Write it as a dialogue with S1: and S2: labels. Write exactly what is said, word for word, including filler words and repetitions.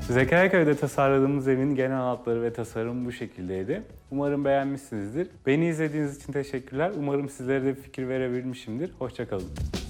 S1: Zekeriyaköy'de tasarladığımız evin genel hatları ve tasarımı bu şekildeydi. Umarım beğenmişsinizdir. Beni izlediğiniz için teşekkürler. Umarım sizlere de bir fikir verebilmişimdir. Hoşça kalın.